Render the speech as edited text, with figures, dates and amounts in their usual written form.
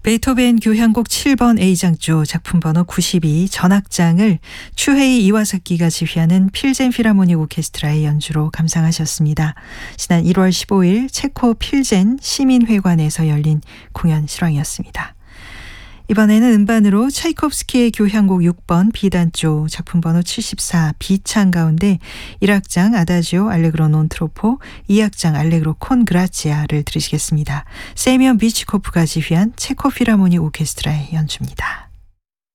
베토벤 교향곡 7번 A장조 작품 번호 92 전악장을 추헤이 이와사키가 지휘하는 필젠 필하모닉 오케스트라의 연주로 감상하셨습니다. 지난 1월 15일 체코 필젠 시민회관에서 열린 공연 실황이었습니다. 이번에는 음반으로 차이콥스키의 교향곡 6번 B단조 작품 번호 74 B창 가운데 1악장 아다지오 알레그로 논 트로포, 2악장 알레그로 콘 그라치아를 들으시겠습니다. 세미언 비치코프가 지휘한 체코 필하모닉 오케스트라의 연주입니다.